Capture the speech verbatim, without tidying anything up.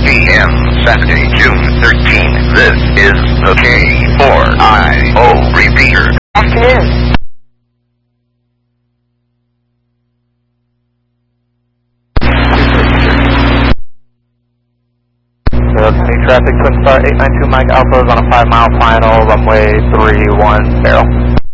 p m Saturday, June thirteenth. This is the K four I O repeater. Afternoon. Any traffic, Twin Star eight nine two Mike Alpha is on a five mile final, runway three one, barrel.